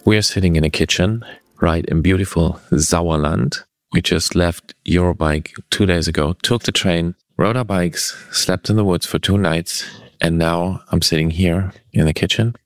We are sitting in a kitchen, right in beautiful Sauerland. We just left Eurobike 2 days ago, took the train, rode our bikes, slept in the woods for 2 nights, and now I'm sitting here in the kitchen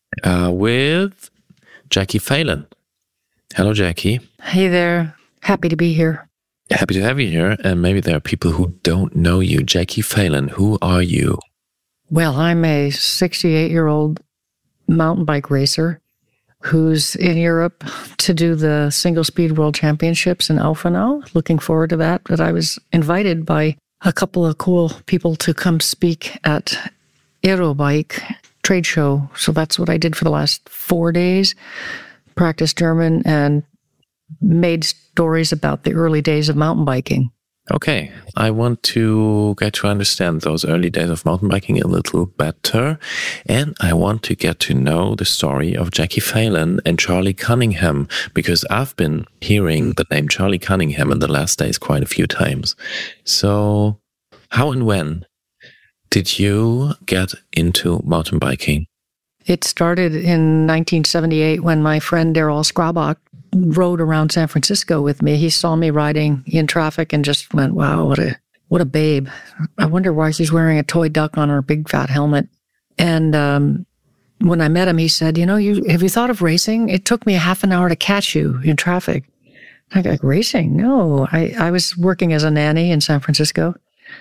with Jackie Phelan. Hello, Jackie. Hey there. Happy to be here. Happy to have you here. And maybe there are people who don't know you. Jackie Phelan, who are you? Well, I'm a 68-year-old mountain bike racer who's in Europe to do the single speed world championships in Alphenau. Looking forward to that. But I was invited by a couple of cool people to come speak at Aerobike trade show. So that's what I did for the last 4 days. Practiced German and made stories about the early days of mountain biking. Okay, I want to get to understand those early days of mountain biking a little better, and I want to get to know the story of Jackie Phelan and Charlie Cunningham, because I've been hearing the name Charlie Cunningham in the last days quite a few times. So, how and when did you get into mountain biking? It started in 1978 when my friend Daryl Skrabach rode around San Francisco with me. He saw me riding in traffic and just went, wow, what a babe. I wonder why she's wearing a toy duck on her big fat helmet. And when I met him, he said, have you thought of racing? It took me a half an hour to catch you in traffic. I go, racing? No, I was working as a nanny in San Francisco.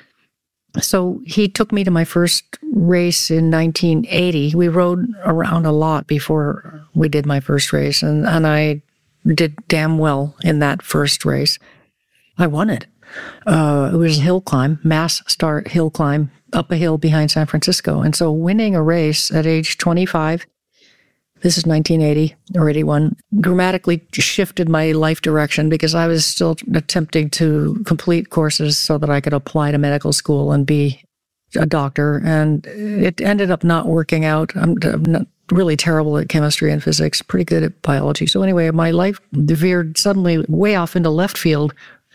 So he took me to my first race in 1980. We rode around a lot before we did my first race, and I did damn well in that first race. I won it. It was a hill climb, mass start hill climb up a hill behind San Francisco. And so winning a race at age 25, this is 1980 or 81, dramatically shifted my life direction because I was still attempting to complete courses so that I could apply to medical school and be a doctor. And it ended up not working out. I'm not really terrible at chemistry and physics, pretty good at biology. So anyway, my life veered suddenly way off into left field,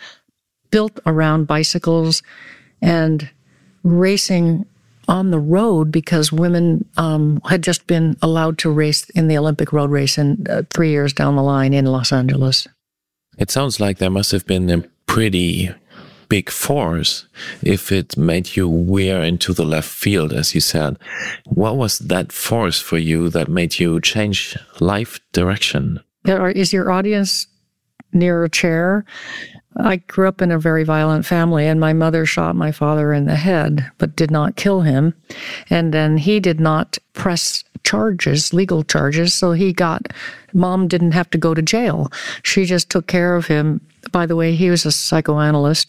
built around bicycles and racing on the road because women had just been allowed to race in the Olympic road race 3 years down the line in Los Angeles. It sounds like there must have been a pretty big force if it made you veer into the left field, as you said. What was that force for you that made you change life direction? Is your audience near a chair? I grew up in a very violent family, and my mother shot my father in the head, but did not kill him. And then he did not press charges, legal charges, so Mom didn't have to go to jail. She just took care of him. By the way, he was a psychoanalyst,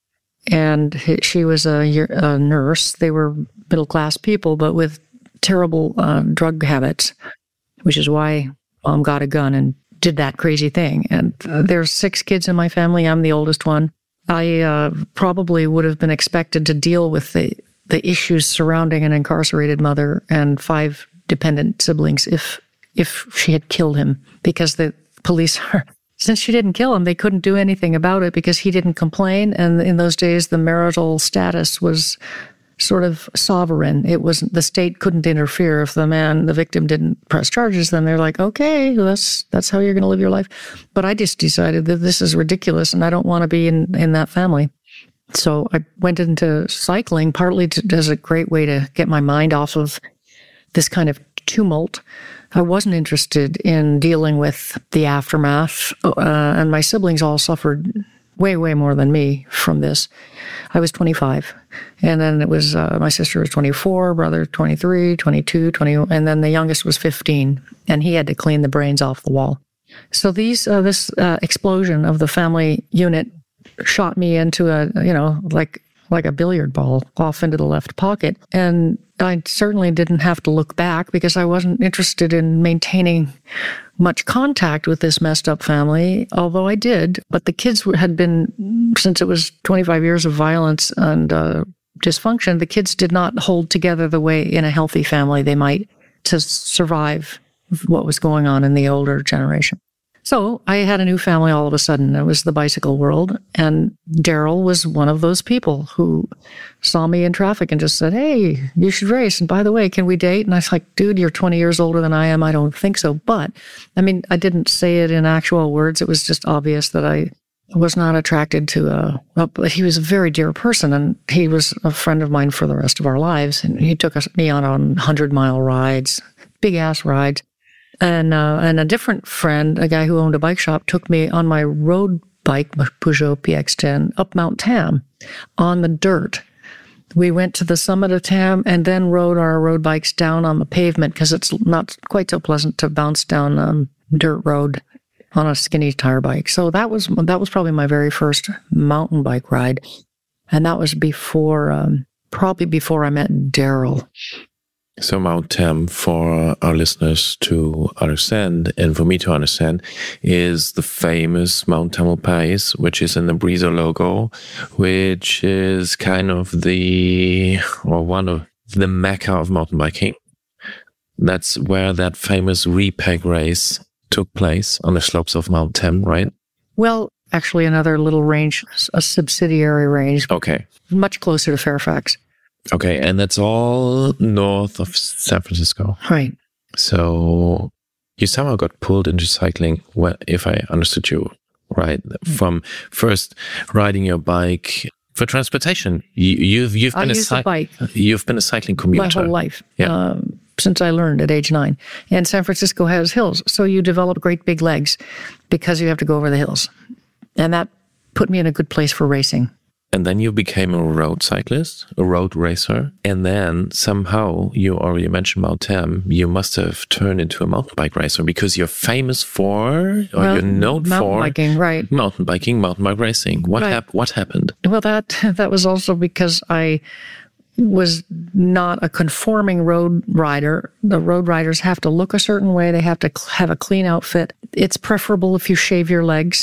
and she was a nurse. They were middle-class people, but with terrible drug habits, which is why Mom got a gun and did that crazy thing. And there's 6 kids in my family. I'm the oldest one. I probably would have been expected to deal with the issues surrounding an incarcerated mother and 5 dependent siblings if she had killed him, because the police since she didn't kill him, they couldn't do anything about it because he didn't complain. And in those days, the marital status was sort of sovereign. It wasn't, the state couldn't interfere. If the victim didn't press charges, then they're like, okay, that's how you're going to live your life. But I just decided that this is ridiculous and I don't want to be in that family. So I went into cycling partly as a great way to get my mind off of this kind of tumult. I wasn't interested in dealing with the aftermath, and my siblings all suffered way, way more than me from this. I was 25, and then it was my sister was 24, brother 23, 22, 21, and then the youngest was 15, and he had to clean the brains off the wall. So this explosion of the family unit shot me into like a billiard ball off into the left pocket, and I certainly didn't have to look back because I wasn't interested in maintaining much contact with this messed up family, although I did. But the kids had been, since it was 25 years of violence and dysfunction, the kids did not hold together the way in a healthy family they might to survive what was going on in the older generation. So I had a new family all of a sudden. It was the bicycle world. And Daryl was one of those people who saw me in traffic and just said, hey, you should race. And by the way, can we date? And I was like, dude, you're 20 years older than I am. I don't think so. But I mean, I didn't say it in actual words. It was just obvious that I was not attracted to but he was a very dear person, and he was a friend of mine for the rest of our lives. And he took me on 100-mile rides, big ass rides. And a different friend, a guy who owned a bike shop, took me on my road bike, Peugeot PX10, up Mount Tam on the dirt. We went to the summit of Tam and then rode our road bikes down on the pavement because it's not quite so pleasant to bounce down dirt road on a skinny tire bike. So that was probably my very first mountain bike ride, and that was probably before I met Daryl. So Mount Tam, for our listeners to understand, and for me to understand, is the famous Mount Tamalpais, which is in the Breezer logo, which is kind of one of the mecca of mountain biking. That's where that famous repeg race took place, on the slopes of Mount Tam, right? Well, actually another little range, a subsidiary range. Okay. Much closer to Fairfax. Okay, and that's all north of San Francisco. Right. So you somehow got pulled into cycling, if I understood you right, from first riding your bike for transportation. You've been You've been a cycling commuter my whole life. Yeah. Since I learned at age 9. And San Francisco has hills, so you develop great big legs because you have to go over the hills. And that put me in a good place for racing. And then you became a road cyclist, a road racer. And then somehow, you already mentioned Mount Tam, you must have turned into a mountain bike racer because you're famous for, you're known for mountain biking, right? Mountain biking, mountain bike racing. What happened? Well, that was also because I was not a conforming road rider. The road riders have to look a certain way. They have to have a clean outfit. It's preferable if you shave your legs.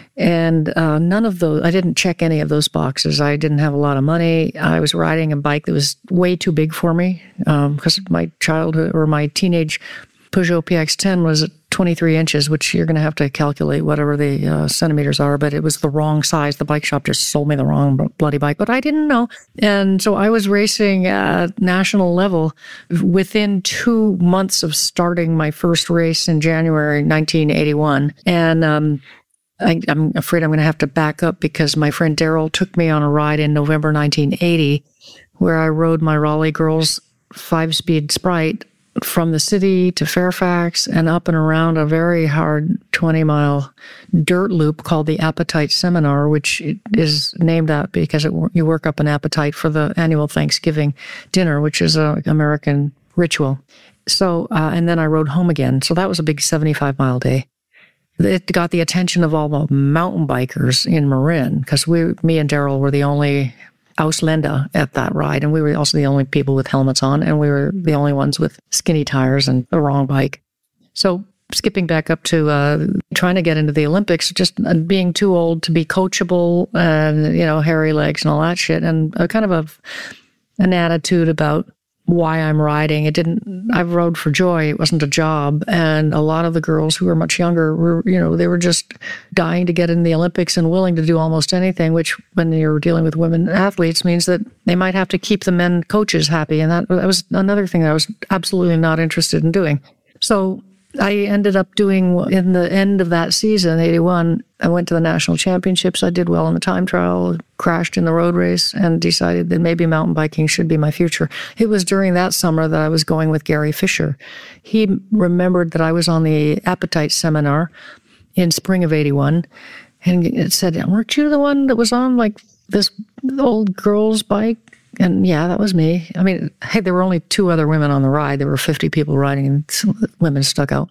And none of those, I didn't check any of those boxes. I didn't have a lot of money. I was riding a bike that was way too big for me because my childhood or my teenage Peugeot PX10 was 23 inches, which you're going to have to calculate whatever the centimeters are, but it was the wrong size. The bike shop just sold me the wrong bloody bike, but I didn't know. And so I was racing at national level within 2 months of starting my first race in January 1981. And I'm afraid I'm going to have to back up because my friend Daryl took me on a ride in November 1980 where I rode my Raleigh Girls 5-speed Sprite from the city to Fairfax and up and around a very hard 20-mile dirt loop called the Appetite Seminar, which is named that because you work up an appetite for the annual Thanksgiving dinner, which is an American ritual. So, and then I rode home again. So that was a big 75-mile day. It got the attention of all the mountain bikers in Marin because me and Daryl were the only Ausländer at that ride, and we were also the only people with helmets on, and we were the only ones with skinny tires and the wrong bike. So skipping back up to trying to get into the Olympics, just being too old to be coachable and, hairy legs and all that shit, and a kind of an attitude about why I'm riding. I rode for joy. It wasn't a job. And a lot of the girls who were much younger were, they were just dying to get in the Olympics and willing to do almost anything, which when you're dealing with women athletes means that they might have to keep the men coaches happy. And that was another thing that I was absolutely not interested in doing. So I ended up doing, in the end of that season, 81, I went to the national championships. I did well in the time trial, crashed in the road race, and decided that maybe mountain biking should be my future. It was during that summer that I was going with Gary Fisher. He remembered that I was on the Appetite Seminar in spring of 81, and it said, weren't you the one that was on like this old girl's bike? And yeah, that was me. I mean, hey, there were only 2 other women on the ride. There were 50 people riding, and some women stuck out.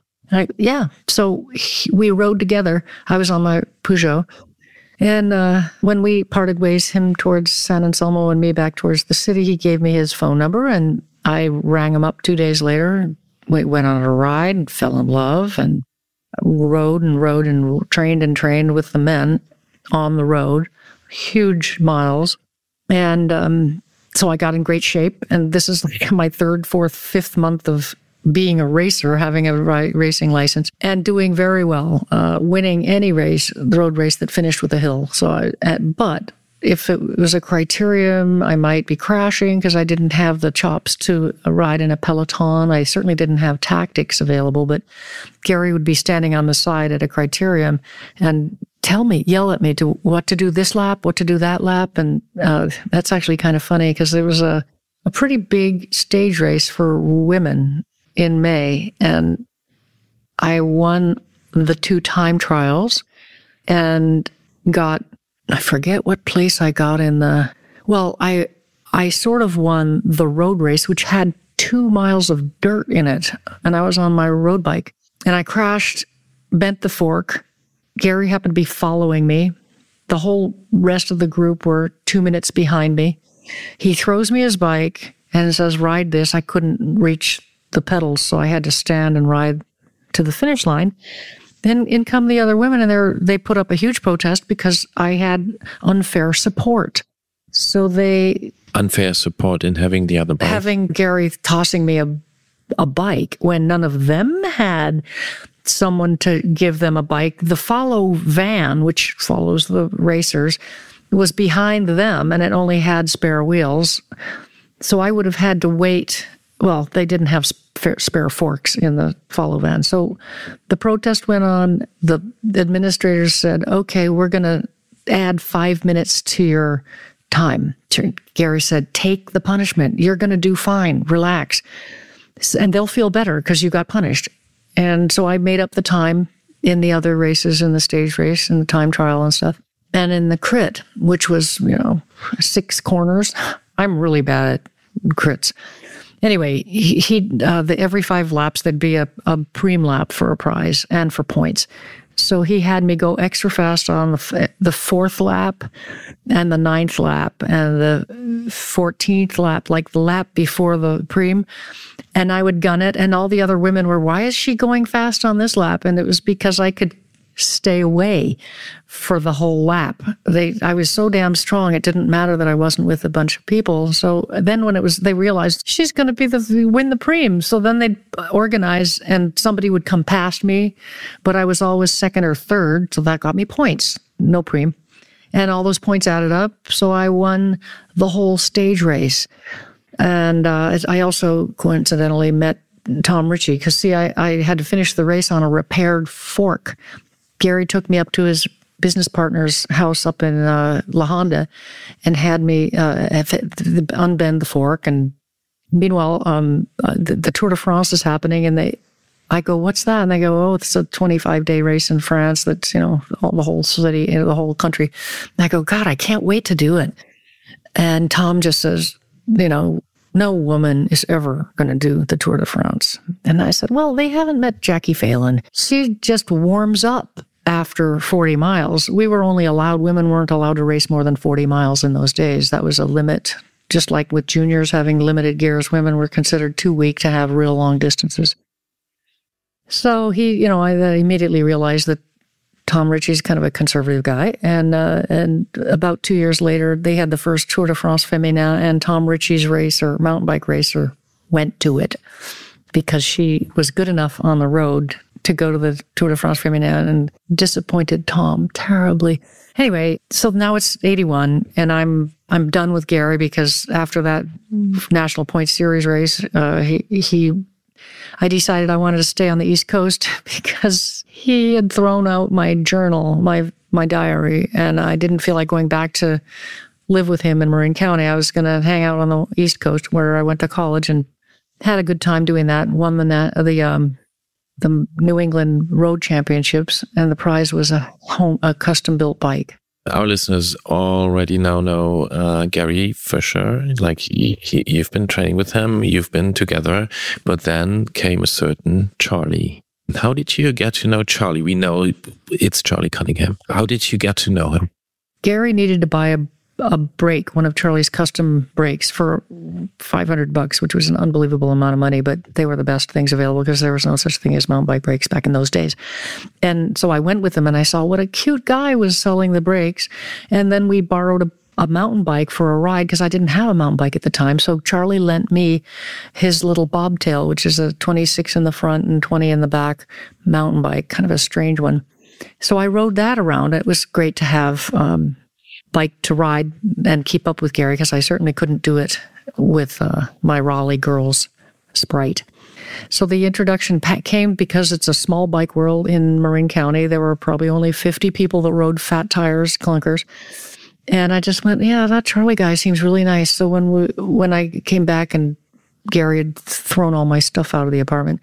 So we rode together. I was on my Peugeot. And when we parted ways, him towards San Anselmo and me back towards the city, he gave me his phone number, and I rang him up 2 days later. We went on a ride and fell in love and rode and trained with the men on the road, huge miles. And so I got in great shape, and this is like my 3rd, 4th, 5th month of being a racer, having a racing license, and doing very well, winning any race, the road race that finished with a hill. But if it was a criterium, I might be crashing because I didn't have the chops to ride in a peloton. I certainly didn't have tactics available, but Gary would be standing on the side at a criterium and yell at me what to do this lap, what to do that lap. And that's actually kind of funny because it was a pretty big stage race for women in May. And I won the 2 time trials and I forget what place I got in I sort of won the road race, which had 2 miles of dirt in it. And I was on my road bike and I crashed, bent the fork. Gary happened to be following me. The whole rest of the group were 2 minutes behind me. He throws me his bike and says, ride this. I couldn't reach the pedals, so I had to stand and ride to the finish line. Then in come the other women, and they put up a huge protest because I had unfair support. So unfair support in having the other bike? Having Gary tossing me a bike when none of them had someone to give them a bike. The follow van, which follows the racers, was behind them, and it only had spare wheels. So I would have had to wait. Well, they didn't have spare forks in the follow van. So the protest went on. The administrators said, okay, we're going to add 5 minutes to your time. Gary said, take the punishment. You're going to do fine. Relax. And they'll feel better because you got punished. And so I made up the time in the other races, in the stage race and the time trial and stuff. And in the crit, which was, 6 corners, I'm really bad at crits. Anyway, every 5 laps, there'd be a preem lap for a prize and for points. So he had me go extra fast on the 4th lap and the 9th lap and the 14th lap, like the lap before the preem. And I would gun it. And all the other women were, why is she going fast on this lap? And it was because I could stay away for the whole lap. I was so damn strong, it didn't matter that I wasn't with a bunch of people. So then when they realized she's going to win the preem. So then they'd organize and somebody would come past me, but I was always 2nd or 3rd. So that got me points, no preem. And all those points added up. So I won the whole stage race. And I also coincidentally met Tom Ritchie because, I had to finish the race on a repaired fork. Gary took me up to his business partner's house up in La Honda and had me unbend the fork. And meanwhile, the Tour de France is happening, and I go, what's that? And they go, oh, it's a 25-day race in France that's, the whole city, the whole country. And I go, God, I can't wait to do it. And Tom just says, no woman is ever going to do the Tour de France. And I said, well, they haven't met Jackie Phelan. She just warms up after 40 miles. Women weren't allowed to race more than 40 miles in those days. That was a limit. Just like with juniors having limited gears, women were considered too weak to have real long distances. So I immediately realized that Tom Ritchie's kind of a conservative guy. And about 2 years later, they had the first Tour de France Féminin, and Tom Ritchie's mountain bike racer, went to it because she was good enough on the road to go to the Tour de France Féminin, and disappointed Tom terribly. Anyway, so now it's 81, and I'm done with Gary because after that National Point Series race, I decided I wanted to stay on the East Coast because he had thrown out my journal, my diary, and I didn't feel like going back to live with him in Marin County. I was going to hang out on the East Coast where I went to college and had a good time doing that. Won the New England Road Championships, and the prize was a custom-built bike. Our listeners already now know Gary for sure. Like you've been training with him, you've been together, but then came a certain Charlie. How did you get to know Charlie? We know it's Charlie Cunningham. How did you get to know him? Gary needed to buy a brake, one of Charlie's custom brakes, for $500, which was an unbelievable amount of money, but they were the best things available because there was no such thing as mountain bike brakes back in those days. And so I went with him and I saw what a cute guy was selling the brakes. And then we borrowed a mountain bike for a ride because I didn't have a mountain bike at the time. So Charlie lent me his little bobtail, which is a 26 in the front and 20 in the back mountain bike, kind of a strange one. So I rode that around. It was great to have bike to ride and keep up with Gary because I certainly couldn't do it with my Raleigh girls Sprite. So the introduction came because it's a small bike world in Marin County. There were probably only 50 people that rode fat tires, clunkers. And I just went, yeah, that Charlie guy seems really nice. So when I came back and Gary had thrown all my stuff out of the apartment,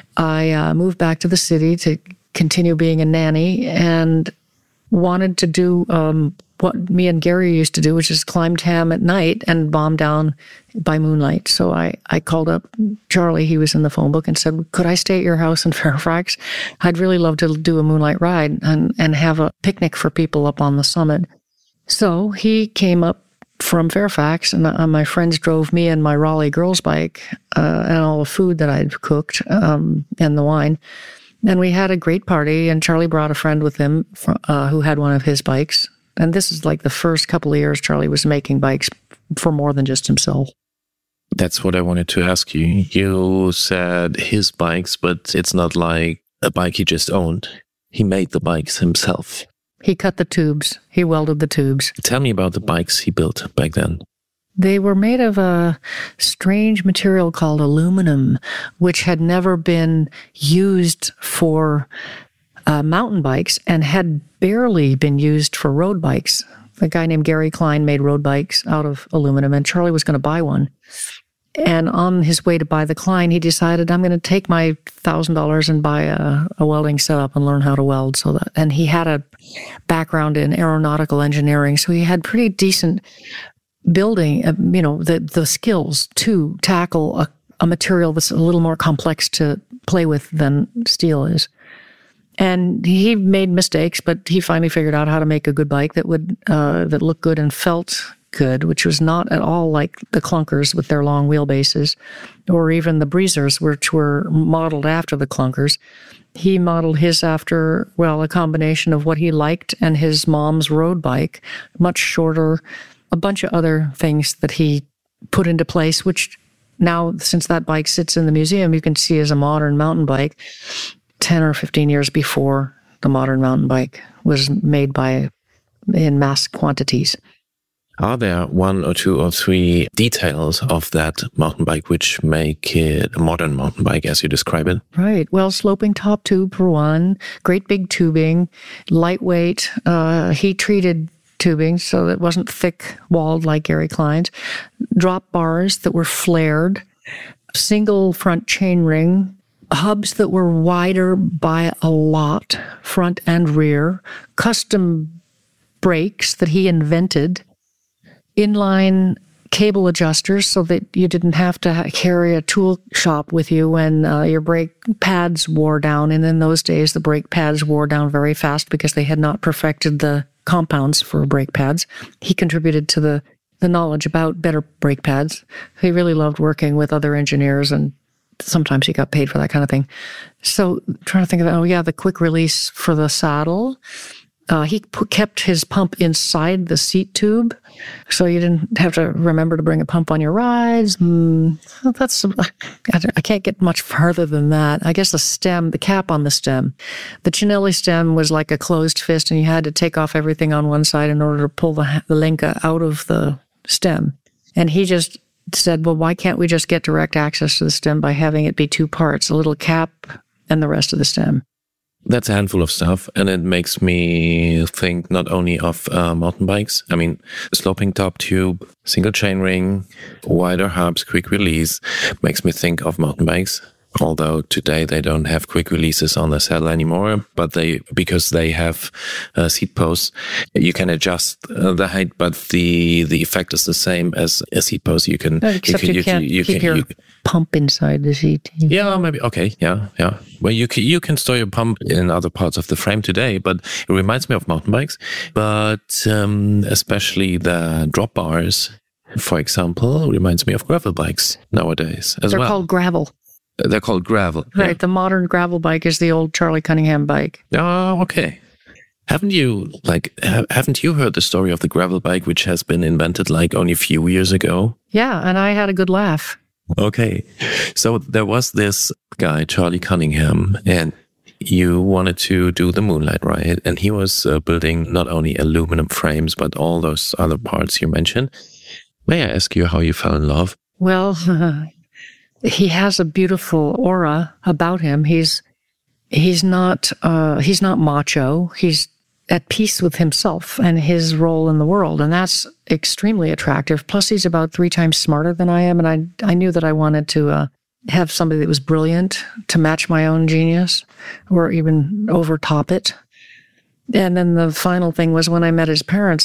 I moved back to the city to continue being a nanny and wanted to do what me and Gary used to do, which is climb Tam at night and bomb down by moonlight. So I called up Charlie, he was in the phone book, and said, could I stay at your house in Fairfax? I'd really love to do a moonlight ride and have a picnic for people up on the summit. So he came up from Fairfax, and my friends drove me and my Raleigh girls bike and all the food that I'd cooked and the wine. And we had a great party, and Charlie brought a friend with him who had one of his bikes. And this is like the first couple of years Charlie was making bikes for more than just himself. That's what I wanted to ask you. You said his bikes, but it's not like a bike he just owned. He made the bikes himself. He cut the tubes. He welded the tubes. Tell me about the bikes he built back then. They were made of a strange material called aluminum, which had never been used for mountain bikes and had barely been used for road bikes. A guy named Gary Klein made road bikes out of aluminum, and Charlie was going to buy one. And on his way to buy the Klein, he decided, I'm going to take my $1,000 and buy a welding setup and learn how to weld. And he had a background in aeronautical engineering, so he had pretty decent building, the skills to tackle a material that's a little more complex to play with than steel is. And he made mistakes, but he finally figured out how to make a good bike that would that looked good and felt good, which was not at all like the clunkers with their long wheelbases, or even the breezers, which were modeled after the clunkers. He modeled his after, a combination of what he liked and his mom's road bike, much shorter, a bunch of other things that he put into place, which now, since that bike sits in the museum, you can see as a modern mountain bike 10 or 15 years before the modern mountain bike was made in mass quantities. Are there one or two or three details of that mountain bike which make it a modern mountain bike as you describe it? Right. Well, sloping top tube for one, great big tubing, lightweight, heat-treated tubing so that it wasn't thick-walled like Gary Klein's, drop bars that were flared, single front chain ring, hubs that were wider by a lot, front and rear, custom brakes that he invented, inline cable adjusters so that you didn't have to carry a tool shop with you when your brake pads wore down. And in those days, the brake pads wore down very fast because they had not perfected the compounds for brake pads. He contributed to the knowledge about better brake pads. He really loved working with other engineers, and sometimes he got paid for that kind of thing. So trying to think of, the quick release for the saddle. He kept his pump inside the seat tube, so you didn't have to remember to bring a pump on your rides. I can't get much farther than that. I guess the cap on the stem. The Cinelli stem was like a closed fist, and you had to take off everything on one side in order to pull the Lenca out of the stem. And he just said, well, why can't we just get direct access to the stem by having it be two parts, a little cap and the rest of the stem? That's a handful of stuff, and it makes me think not only of mountain bikes. I mean, sloping top tube, single chain ring, wider hubs, quick release, makes me think of mountain bikes. Although today they don't have quick releases on the saddle anymore, but because they have seat posts, you can adjust the height, but the effect is the same as a seat post. You can keep your pump inside the seat. Yeah, maybe. Okay, yeah. Well, you can store your pump in other parts of the frame today, but it reminds me of mountain bikes. But especially the drop bars, for example, reminds me of gravel bikes nowadays as well. They're called gravel. They're called gravel. Right. Yeah. The modern gravel bike is the old Charlie Cunningham bike. Oh, okay. Haven't you heard the story of the gravel bike, which has been invented like only a few years ago? Yeah, and I had a good laugh. Okay. So there was this guy, Charlie Cunningham, and you wanted to do the Moonlight Ride, and he was building not only aluminum frames, but all those other parts you mentioned. May I ask you how you fell in love? Well, he has a beautiful aura about him. He's not macho. He's at peace with himself and his role in the world, and that's extremely attractive. Plus, he's about 3 times smarter than I am, and I knew that I wanted to have somebody that was brilliant to match my own genius, or even overtop it. And then the final thing was when I met his parents,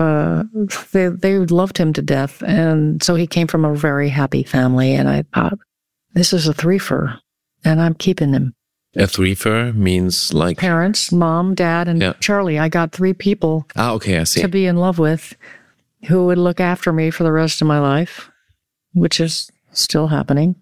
they loved him to death, and so he came from a very happy family. And I thought, this is a threefer, and I'm keeping him. A threefer means like parents, mom, dad, and Charlie. I got 3 people. Okay, I see. To be in love with, who would look after me for the rest of my life, which is still happening.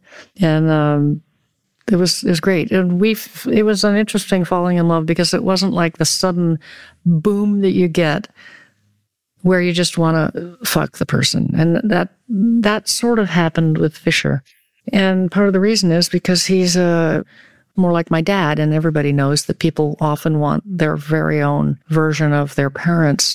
And it was great. And it was an interesting falling in love because it wasn't like the sudden boom that you get where you just want to fuck the person. And that sort of happened with Fisher. And part of the reason is because he's more like my dad, and everybody knows that people often want their very own version of their parents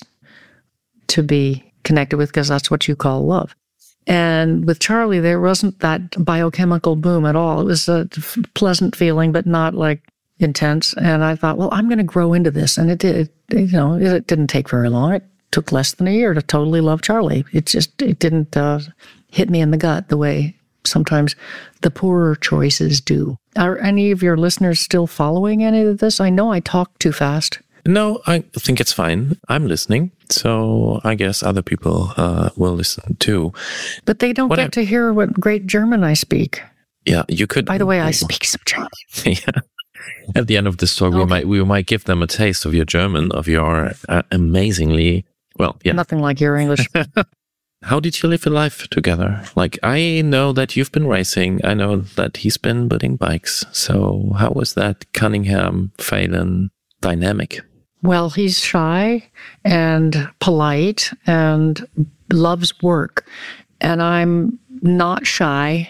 to be connected with, because that's what you call love. And with Charlie, there wasn't that biochemical boom at all. It was a pleasant feeling, but not like intense. And I thought, well, I'm going to grow into this. And it did. It didn't take very long. It took less than a year to totally love Charlie. It didn't hit me in the gut the way sometimes the poorer choices do. Are any of your listeners still following any of this? I know I talk too fast. No, I think it's fine. I'm listening. So I guess other people will listen too. But they don't get to hear what great German I speak. Yeah, you could. By the way, I speak some German. Yeah. At the end of this talk, we might give them a taste of your German, of your amazingly, nothing like your English. How did you live your life together? Like, I know that you've been racing. I know that he's been building bikes. So how was that Cunningham-Phelan dynamic? Well, he's shy and polite and loves work. And I'm not shy,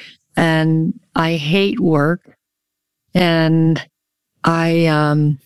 and I hate work, and I am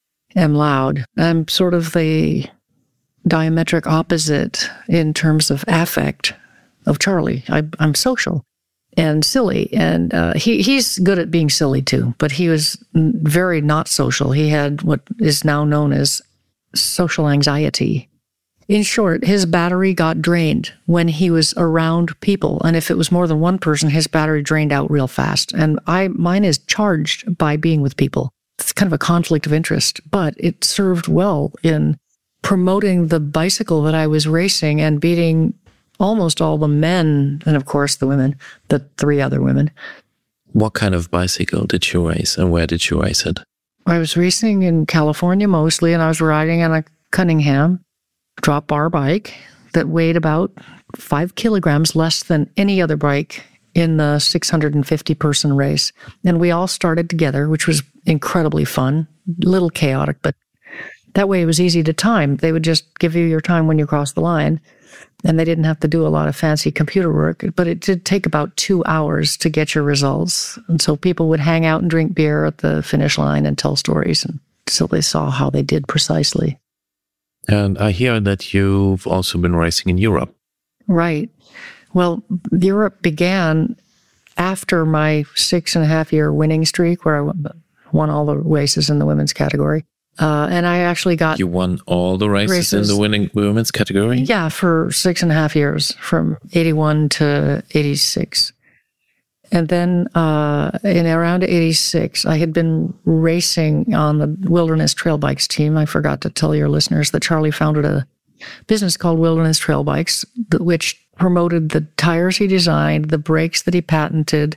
loud. I'm sort of the diametric opposite in terms of affect of Charlie. I'm social and silly, and he's good at being silly too, but he was very not social. He had what is now known as social anxiety. In short, his battery got drained when he was around people, and if it was more than one person, his battery drained out real fast. And mine is charged by being with people. It's kind of a conflict of interest, but it served well in promoting the bicycle that I was racing and beating almost all the men, and of course the women, the 3 other women. What kind of bicycle did you race, and where did you race it? I was racing in California mostly, and I was riding on a Cunningham drop bar bike that weighed about 5 kilograms less than any other bike in the 650-person race. And we all started together, which was incredibly fun, a little chaotic, but that way it was easy to time. They would just give you your time when you crossed the line, and they didn't have to do a lot of fancy computer work, but it did take about 2 hours to get your results. And so people would hang out and drink beer at the finish line and tell stories until they saw how they did precisely. And I hear that you've also been racing in Europe. Right. Well, Europe began after my 6.5-year winning streak, where I won all the races in the women's category. And I actually got... You won all the races in the women's category? Yeah, for 6.5 years, from 81 to 86. And then in around 86, I had been racing on the Wilderness Trail Bikes team. I forgot to tell your listeners that Charlie founded a business called Wilderness Trail Bikes, which promoted the tires he designed, the brakes that he patented,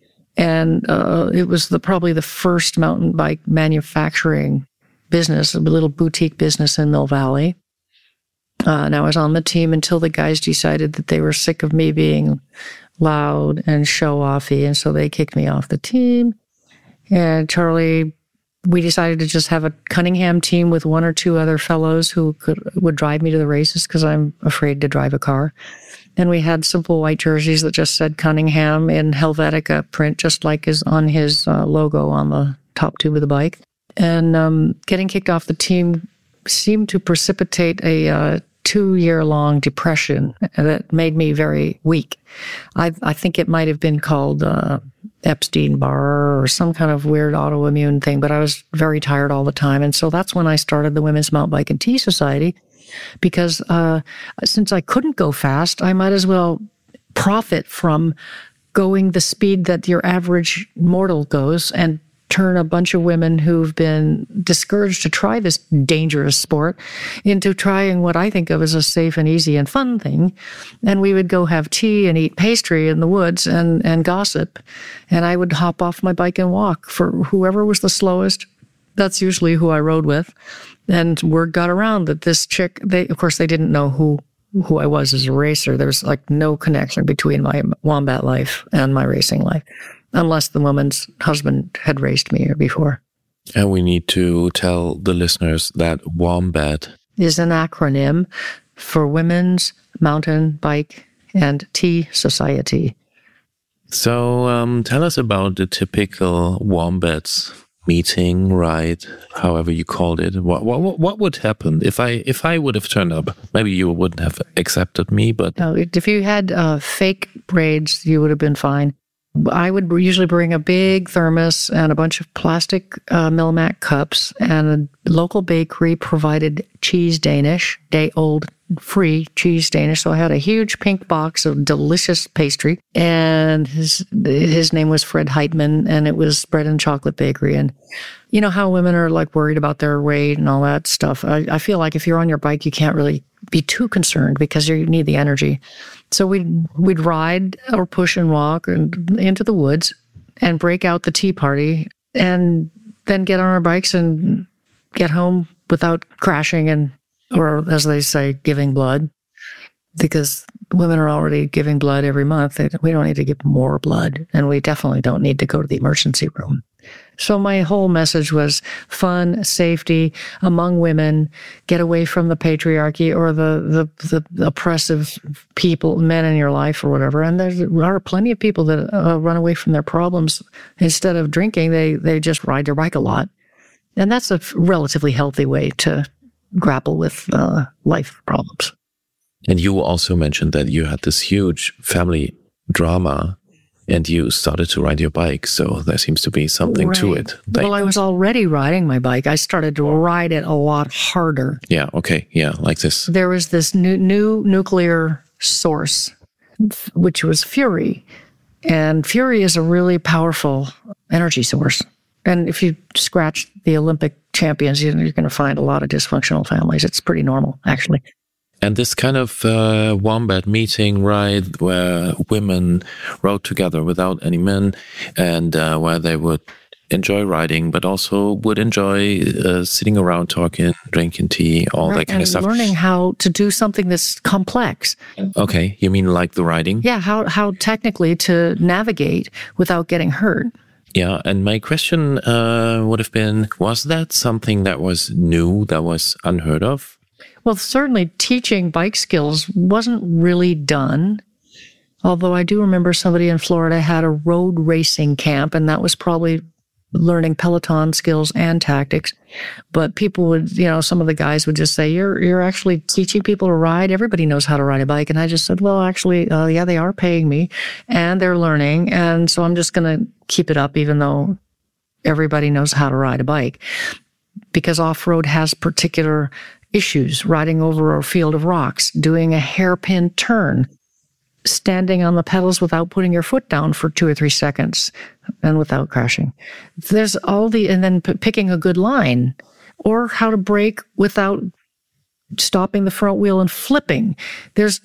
and it was probably the first mountain bike manufacturing business, a little boutique business in Mill Valley. And I was on the team until the guys decided that they were sick of me being loud and show-offy, and so they kicked me off the team. And Charlie we decided to just have a Cunningham team with one or two other fellows who would drive me to the races because I'm afraid to drive a car. And we had simple white jerseys that just said Cunningham in Helvetica print, just like is on his logo on the top tube of the bike. And getting kicked off the team seemed to precipitate a 2-year-long depression that made me very weak. I think it might have been called Epstein-Barr or some kind of weird autoimmune thing, but I was very tired all the time. And so that's when I started the Women's Mountain Bike and Tea Society, because since I couldn't go fast, I might as well profit from going the speed that your average mortal goes and turn a bunch of women who've been discouraged to try this dangerous sport into trying what I think of as a safe and easy and fun thing. And we would go have tea and eat pastry in the woods and gossip. And I would hop off my bike and walk for whoever was the slowest. That's usually who I rode with. And word got around that this chick, of course, they didn't know who I was as a racer. There was like no connection between my wombat life and my racing life, unless the woman's husband had raced me before. And we need to tell the listeners that WOMBAT is an acronym for Women's Mountain Bike and Tea Society. So tell us about the typical WOMBAT's meeting, ride, however you called it. What would happen if I would have turned up? Maybe you wouldn't have accepted me, but... No, if you had fake braids, you would have been fine. I would usually bring a big thermos and a bunch of plastic Milmac cups, and a local bakery provided cheese Danish, day-old free cheese Danish. So I had a huge pink box of delicious pastry, and his name was Fred Heitman, and it was bread and chocolate bakery. And you know how women are like worried about their weight and all that stuff. I feel like if you're on your bike, you can't really be too concerned because you need the energy. So we'd ride or push and walk into the woods and break out the tea party, and then get on our bikes and get home without crashing or as they say, giving blood, because women are already giving blood every month. We don't need to give more blood, and we definitely don't need to go to the emergency room. So my whole message was fun, safety among women, get away from the patriarchy or the oppressive people, men in your life or whatever. And there are plenty of people that run away from their problems. Instead of drinking, they just ride their bike a lot. And that's a relatively healthy way to grapple with life problems. And you also mentioned that you had this huge family drama and you started to ride your bike. So there seems to be something to it. Well, I was already riding my bike. I started to ride it a lot harder. Yeah. Okay. Yeah. Like this. There was this new nuclear source, which was Fury. And Fury is a really powerful energy source. And if you scratch the Olympic champions, you're going to find a lot of dysfunctional families. It's pretty normal, actually. And this kind of wombat meeting ride where women rode together without any men, and where they would enjoy riding, but also would enjoy sitting around talking, drinking tea, all that kind of stuff. Learning how to do something that's complex. Okay, you mean like the riding? Yeah, how technically to navigate without getting hurt. Yeah, and my question would have been, was that something that was new, that was unheard of? Well, certainly teaching bike skills wasn't really done. Although I do remember somebody in Florida had a road racing camp, and that was probably learning Peloton skills and tactics. But people would, some of the guys would just say, you're actually teaching people to ride. Everybody knows how to ride a bike. And I just said, well, actually, yeah, they are paying me and they're learning. And so I'm just going to keep it up, even though everybody knows how to ride a bike, because off-road has particular issues: riding over a field of rocks, doing a hairpin turn, standing on the pedals without putting your foot down for 2 or 3 seconds and without crashing. There's and then picking a good line, or how to brake without stopping the front wheel and flipping. There's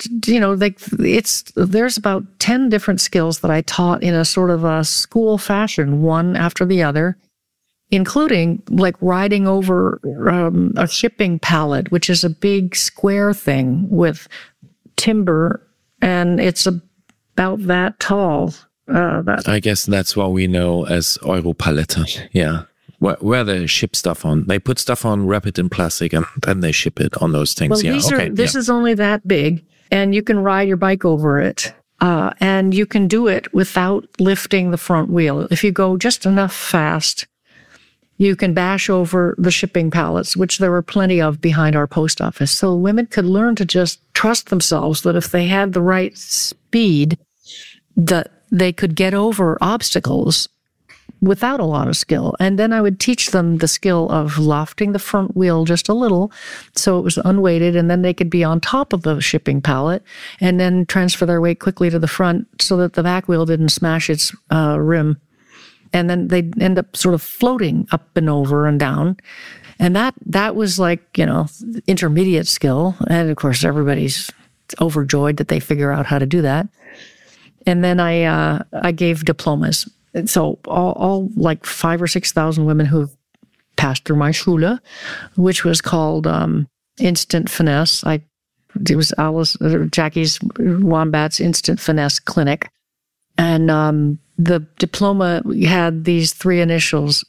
about 10 different skills that I taught in a sort of a school fashion, one after the other, including like riding over a shipping pallet, which is a big square thing with timber, and it's about that tall. I guess that's what we know as Europalette. Yeah. where they ship stuff on. They put stuff on, wrap it in plastic, and then they ship it on those things. Well, this is only that big, and you can ride your bike over it. And you can do it without lifting the front wheel. If you go just enough fast, you can bash over the shipping pallets, which there were plenty of behind our post office. So women could learn to just trust themselves that if they had the right speed, that they could get over obstacles without a lot of skill. And then I would teach them the skill of lofting the front wheel just a little so it was unweighted, and then they could be on top of the shipping pallet and then transfer their weight quickly to the front so that the back wheel didn't smash its rim. And then they'd end up sort of floating up and over and down. And that was like, intermediate skill. And of course, everybody's overjoyed that they figure out how to do that. And then I gave diplomas. So all like 5,000 or 6,000 women who've passed through my Schule, which was called Instant Finesse. It was Jackie's Wombat's Instant Finesse Clinic. And the diploma had these three initials,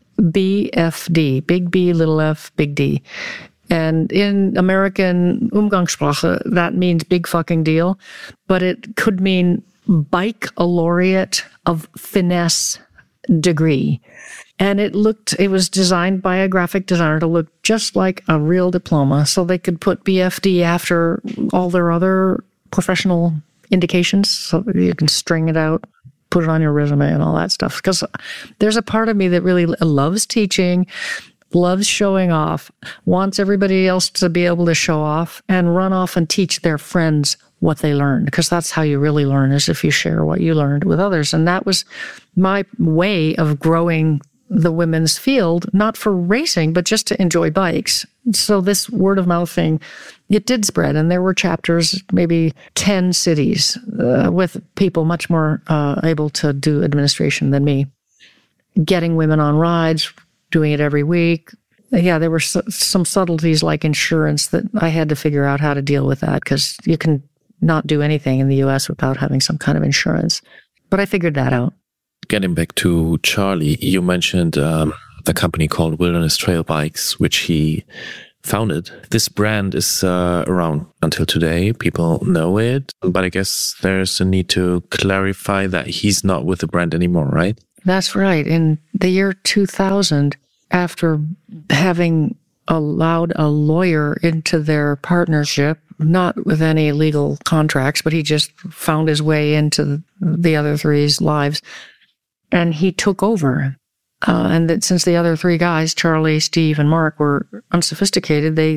BFD, big B, little f, big D. And in American Umgangssprache, that means big fucking deal, but it could mean Bike Laureate of Finesse degree. And it was designed by a graphic designer to look just like a real diploma, so they could put BFD after all their other professional indications, so you can string it out, put it on your resume and all that stuff. Because there's a part of me that really loves teaching, loves showing off, wants everybody else to be able to show off and run off and teach their friends what they learned, because that's how you really learn, is if you share what you learned with others. And that was my way of growing the women's field, not for racing, but just to enjoy bikes. So this word of mouth thing, it did spread, and there were chapters, maybe 10 cities, with people much more able to do administration than me, getting women on rides, doing it every week. Yeah, there were some subtleties like insurance that I had to figure out how to deal with that, because you can not do anything in the U.S. without having some kind of insurance. But I figured that out. Getting back to Charlie, you mentioned the company called Wilderness Trail Bikes, which he founded. This brand is around until today. People know it, but I guess there's a need to clarify that he's not with the brand anymore, right? That's right. In the year 2000, after having allowed a lawyer into their partnership, not with any legal contracts, but he just found his way into the other three's lives, and he took over. And that since the other three guys, Charlie, Steve, and Mark, were unsophisticated, they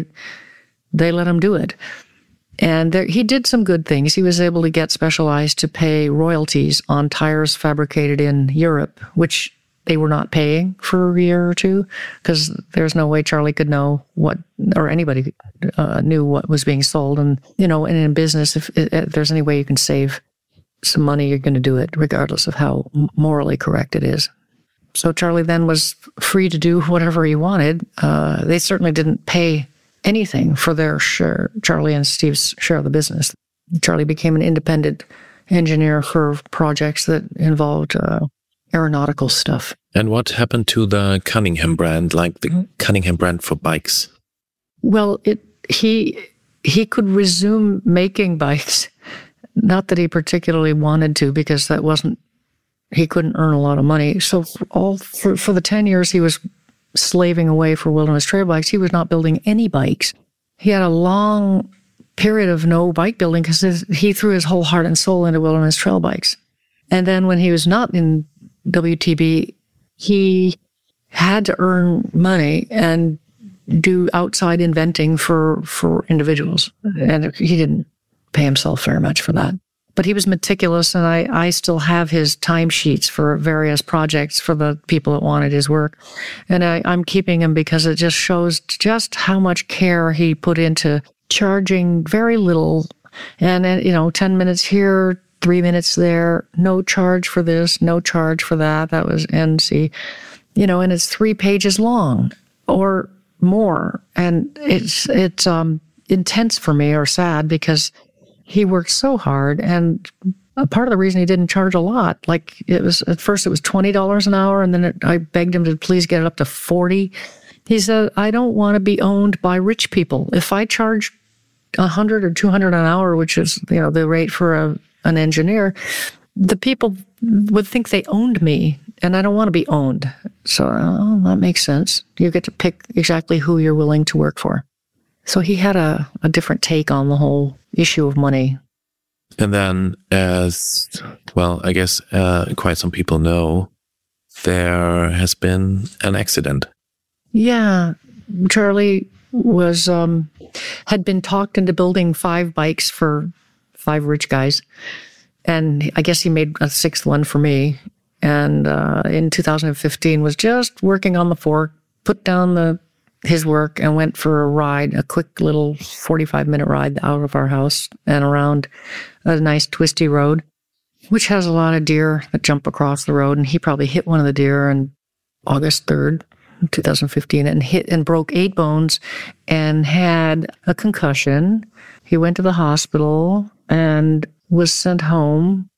let him do it. And he did some good things. He was able to get Specialized to pay royalties on tires fabricated in Europe, which they were not paying for a year or two, because there's no way Charlie could know what, or anybody knew what was being sold. And, and in business, if there's any way you can save some money, you're going to do it, regardless of how morally correct it is. So Charlie then was free to do whatever he wanted. They certainly didn't pay anything for their share, Charlie and Steve's share of the business. Charlie became an independent engineer for projects that involved aeronautical stuff. And what happened to the Cunningham brand, like the Cunningham brand for bikes? Well, he could resume making bikes. Not that he particularly wanted to, because he couldn't earn a lot of money. So for the 10 years he was slaving away for Wilderness Trail Bikes, he was not building any bikes. He had a long period of no bike building because he threw his whole heart and soul into Wilderness Trail Bikes. And then when he was not in WTB, he had to earn money and do outside inventing for individuals. And he didn't pay himself very much for that. But he was meticulous, and I still have his timesheets for various projects for the people that wanted his work. And I'm keeping him because it just shows just how much care he put into charging very little. And 10 minutes here, 3 minutes there, no charge for this, no charge for that. That was NC. And it's 3 pages long or more. And it's intense for me, or sad, because he worked so hard, and a part of the reason he didn't charge a lot, like at first it was $20 an hour, and then I begged him to please get it up to $40. He said, I don't want to be owned by rich people. If I charge $100 or $200 an hour, which is, the rate for an engineer, the people would think they owned me, and I don't want to be owned. So that makes sense. You get to pick exactly who you're willing to work for. So he had a different take on the whole issue of money. And then, as well, I guess quite some people know, there has been an accident. Yeah, Charlie had been talked into building 5 bikes for 5 rich guys. And I guess he made a 6th one for me. And in 2015 was just working on the fork, put down his work and went for a ride, a quick little 45-minute ride out of our house and around a nice twisty road, which has a lot of deer that jump across the road. And he probably hit one of the deer on August 3rd, 2015, and broke 8 bones and had a concussion. He went to the hospital and was sent home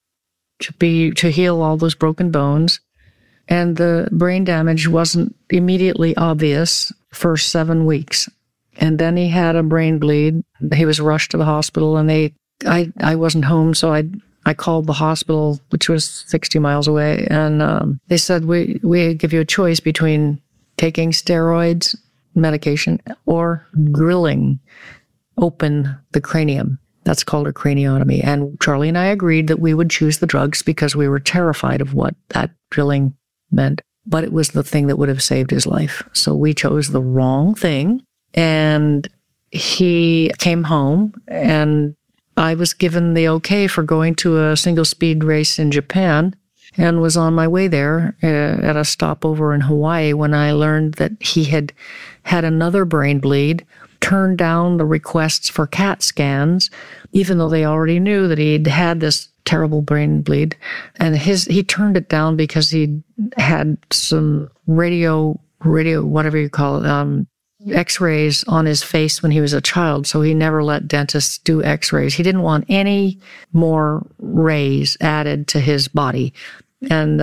to heal all those broken bones. And the brain damage wasn't immediately obvious for 7 weeks. And then he had a brain bleed. He was rushed to the hospital, and I wasn't home, so I called the hospital, which was 60 miles away, and they said, we give you a choice between taking steroids, medication, or drilling open the cranium. That's called a craniotomy. And Charlie and I agreed that we would choose the drugs because we were terrified of what that drilling meant. But it was the thing that would have saved his life. So we chose the wrong thing. And he came home, and I was given the okay for going to a single speed race in Japan, and was on my way there at a stopover in Hawaii when I learned that he had another brain bleed, turned down the requests for CAT scans, even though they already knew that he'd had this terrible brain bleed. And he turned it down because he had some radio, whatever you call it, x-rays on his face when he was a child. So he never let dentists do x-rays. He didn't want any more rays added to his body. And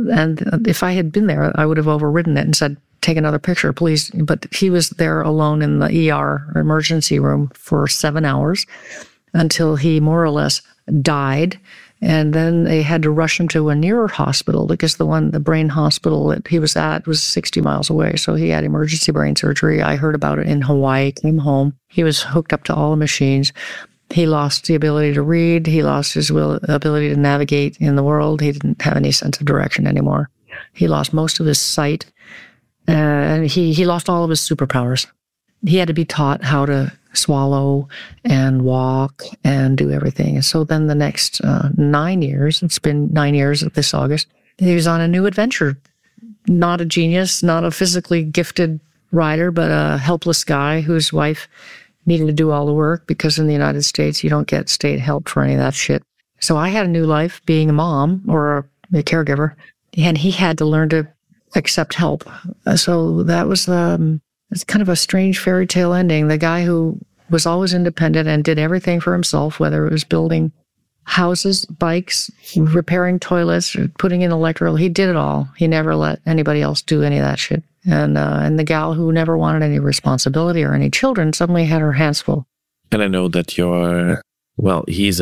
if I had been there, I would have overridden it and said, take another picture, please. But he was there alone in the ER emergency room for 7 hours until he more or less died. And then they had to rush him to a nearer hospital because the brain hospital that he was at was 60 miles away. So he had emergency brain surgery. I heard about it in Hawaii, came home. He was hooked up to all the machines. He lost the ability to read. He lost his ability to navigate in the world. He didn't have any sense of direction anymore. He lost most of his sight. And he lost all of his superpowers. He had to be taught how to swallow and walk and do everything. And so then the next 9 years, it's been 9 years this August, he was on a new adventure. Not a genius, not a physically gifted rider, but a helpless guy whose wife needed to do all the work because in the United States, you don't get state help for any of that shit. So I had a new life being a mom or a caregiver, and he had to learn to accept help. So that was it's kind of a strange fairy tale ending. The guy who was always independent and did everything for himself, whether it was building houses, bikes, repairing toilets, or putting in electrical, he did it all. He never let anybody else do any of that shit. And the gal who never wanted any responsibility or any children suddenly had her hands full. And I know that he's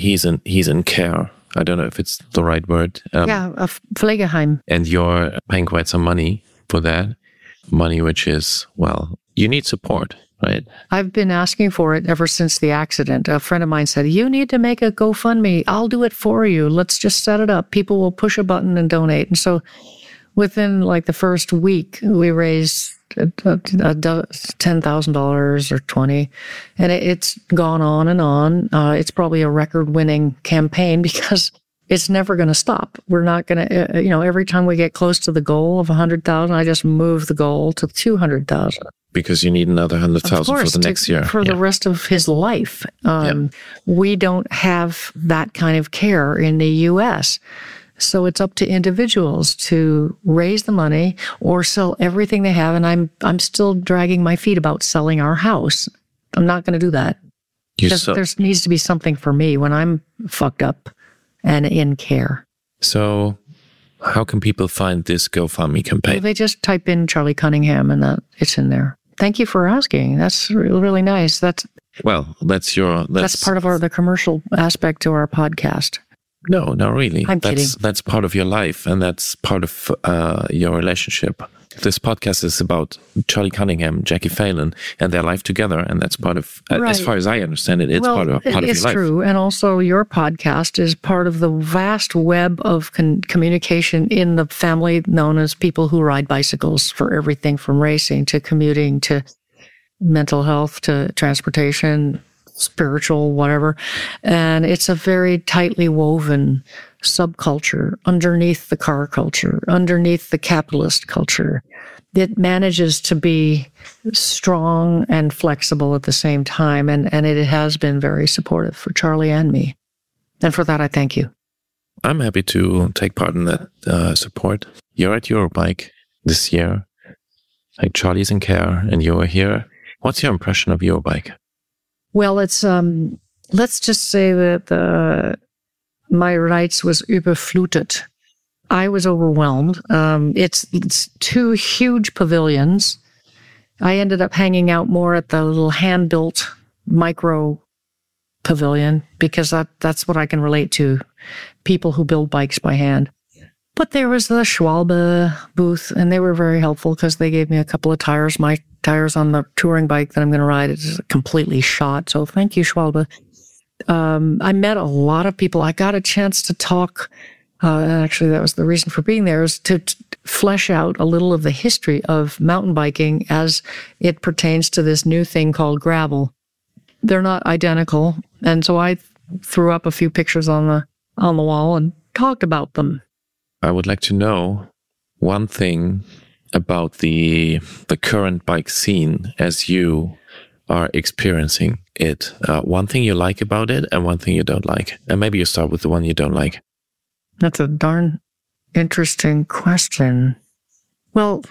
in care. I don't know if it's the right word. A Pflegeheim. And you're paying quite some money for that. Money which is, you need support, right? I've been asking for it ever since the accident. A friend of mine said, you need to make a GoFundMe. I'll do it for you. Let's just set it up. People will push a button and donate. And so within the first week, we raised $10,000 or 20, and it's gone on and on. It's probably a record-winning campaign because it's never going to stop. We're not going to, every time we get close to the goal of 100,000, I just move the goal to 200,000. Because you need another 100,000 for the next year. For the rest of his life. We don't have that kind of care in the U.S., so it's up to individuals to raise the money or sell everything they have. And I'm still dragging my feet about selling our house. I'm not going to do that. There needs to be something for me when I'm fucked up. and in care. So how can people find this GoFundMe campaign? Well, they just type in Charlie Cunningham and it's in there. Thank you for asking. That's really nice. That's part of the commercial aspect to our podcast. No, not really. I'm kidding. That's part of your life, and that's part of your relationship. This podcast is about Charlie Cunningham, Jackie Phelan, and their life together, and that's part of, as far as I understand it, it's part of your life. It's true, and also your podcast is part of the vast web of communication in the family known as people who ride bicycles, for everything from racing to commuting to mental health to transportation, spiritual, whatever. And it's a very tightly woven subculture underneath the car culture, underneath the capitalist culture. It manages to be strong and flexible at the same time. And it has been very supportive for Charlie and me. And for that, I thank you. I'm happy to take part in that support. You're at Eurobike this year. Like Charlie's in care and you're here. What's your impression of Eurobike? Well, it's, let's just say that my rights was überflutet. I was overwhelmed. It's two huge pavilions. I ended up hanging out more at the little hand-built micro pavilion because that's what I can relate to, people who build bikes by hand. But there was the Schwalbe booth, and they were very helpful because they gave me a couple of tires. My tires on the touring bike that I'm going to ride is completely shot. So thank you, Schwalbe. I met a lot of people. I got a chance to talk. Actually, that was the reason for being there, is to flesh out a little of the history of mountain biking as it pertains to this new thing called gravel. They're not identical. And so I threw up a few pictures on the wall and talked about them. I would like to know one thing about the current bike scene as you are experiencing it. One thing you like about it and one thing you don't like. And maybe you start with the one you don't like. That's a darn interesting question. Well,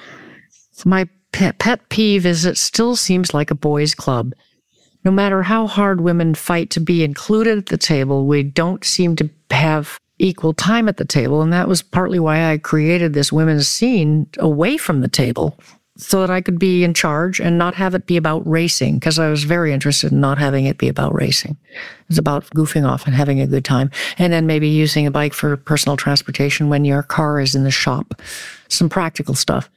my pet peeve is it still seems like a boys' club. No matter how hard women fight to be included at the table, we don't seem to have equal time at the table. And that was partly why I created this women's scene away from the table, so that I could be in charge and not have it be about racing, because I was very interested in not having it be about racing. It's about goofing off and having a good time. And then maybe using a bike for personal transportation when your car is in the shop. Some practical stuff.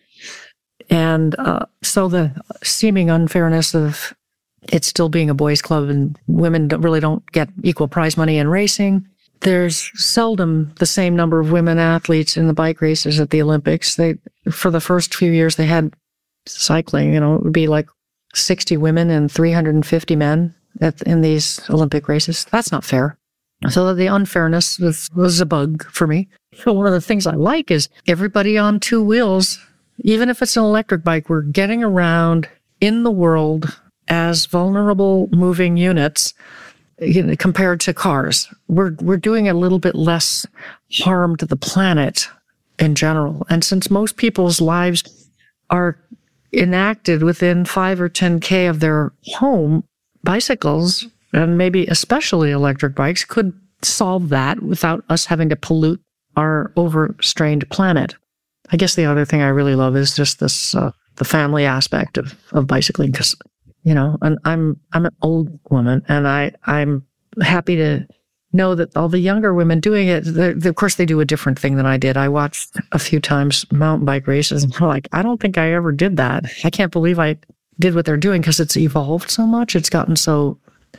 And so the seeming unfairness of it still being a boys' club and women really don't get equal prize money in racing. There's seldom the same number of women athletes in the bike races at the Olympics. For the first few years they had cycling, it would be like 60 women and 350 men in these Olympic races. That's not fair. So the unfairness was a bug for me. So one of the things I like is everybody on two wheels, even if it's an electric bike, we're getting around in the world as vulnerable moving units. Compared to cars, we're doing a little bit less harm to the planet in general. And since most people's lives are enacted within 5 or 10K of their home, bicycles, and maybe especially electric bikes, could solve that without us having to pollute our overstrained planet. I guess the other thing I really love is just this, the family aspect of bicycling, because and I'm an old woman, and I'm happy to know that all the younger women doing it, of course, they do a different thing than I did. I watched a few times mountain bike races, and I'm like, I don't think I ever did that. I can't believe I did what they're doing, because it's evolved so much. It's gotten so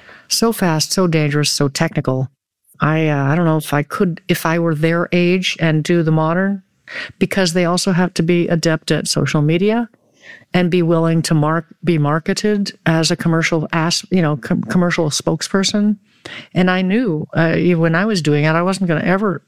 fast, so dangerous, so technical. I don't know if I were their age and do the modern, because they also have to be adept at social media and be willing to be marketed as a commercial commercial spokesperson. And I knew when I was doing it, I wasn't going to ever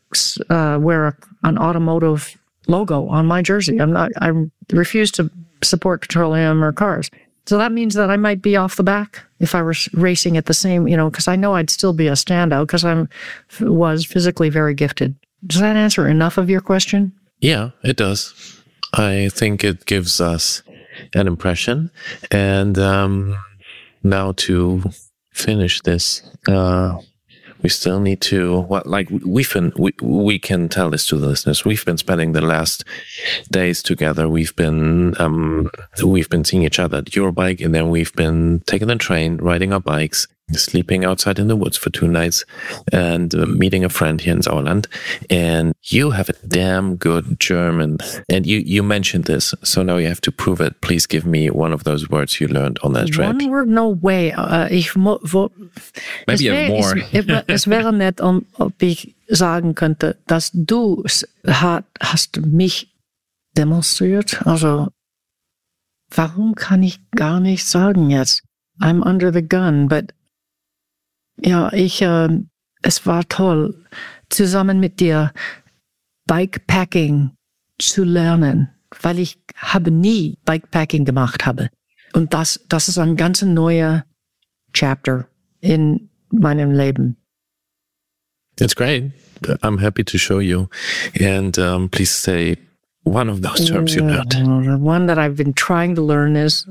wear an automotive logo on my jersey. I refuse to support petroleum or cars. So that means that I might be off the back if I were racing at the same, because I know I'd still be a standout because I was physically very gifted. Does that answer enough of your question? Yeah, it does. I think it gives us an impression. And now to finish this, We still need to, we can tell this to the listeners. We've been spending the last days together. We've been seeing each other at Eurobike, and then we've been taking the train, riding our bikes, sleeping outside in the woods for 2 nights, and meeting a friend here in Sauerland. And you have a damn good German. And you mentioned this, so now you have to prove it. Please give me one of those words you learned on that trip. One word, no way. Maybe you have more. Es wäre nett, ob ich sagen könnte, dass du hast mich demonstriert. Also, warum kann ich gar nicht sagen jetzt? I'm under the gun, but ja, es war toll, zusammen mit dir Bikepacking zu lernen, weil ich nie Bikepacking gemacht habe. Und das ist ein ganz neuer Chapter in meinem Leben. It's great. I'm happy to show you. And please say one of those terms you learned. The one that I've been trying to learn is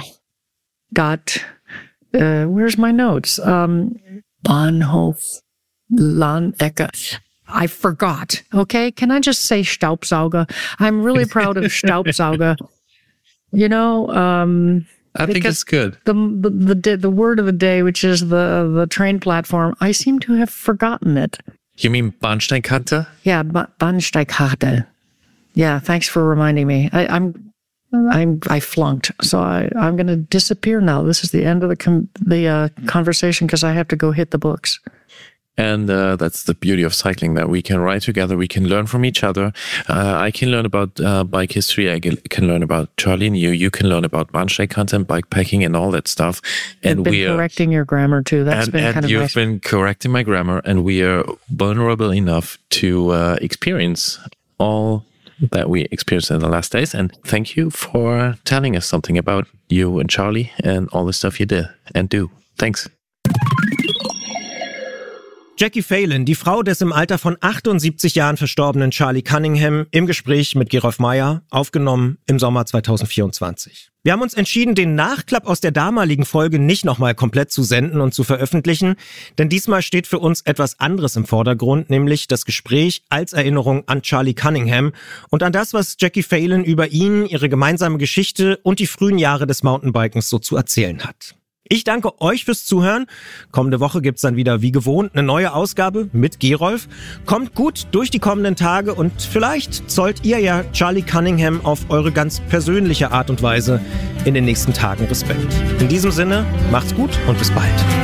where's my notes? Bahnhof, Landecke. I forgot. Okay, can I just say Staubsauger? I'm really proud of Staubsauger. You know, I think it's good. The word of the day, which is the train platform, I seem to have forgotten it. You mean Bahnsteigkante? Yeah, Bahnsteigkarte. Yeah, thanks for reminding me. I flunked, so I'm going to disappear now. This is the end of the conversation because I have to go hit the books. And that's the beauty of cycling, that we can ride together, we can learn from each other. I can learn about bike history, I can learn about Charlie and you can learn about Bahnsteigkante and bikepacking and all that stuff. And I've been correcting your grammar too. That's been kind of you've nice. been correcting my grammar, and we are vulnerable enough to experience all that we experienced in the last days. And thank you for telling us something about you and Charlie and all the stuff you did and do. Thanks. Jackie Phelan, die Frau des im Alter von 78 Jahren verstorbenen Charlie Cunningham, im Gespräch mit Gerolf Meyer, aufgenommen im Sommer 2024. Wir haben uns entschieden, den Nachklapp aus der damaligen Folge nicht nochmal komplett zu senden und zu veröffentlichen, denn diesmal steht für uns etwas anderes im Vordergrund, nämlich das Gespräch als Erinnerung an Charlie Cunningham und an das, was Jackie Phelan über ihn, ihre gemeinsame Geschichte und die frühen Jahre des Mountainbikens so zu erzählen hat. Ich danke euch fürs Zuhören. Kommende Woche gibt's dann wieder wie gewohnt eine neue Ausgabe mit Gerolf. Kommt gut durch die kommenden Tage und vielleicht zollt ihr ja Charlie Cunningham auf eure ganz persönliche Art und Weise in den nächsten Tagen Respekt. In diesem Sinne, macht's gut und bis bald.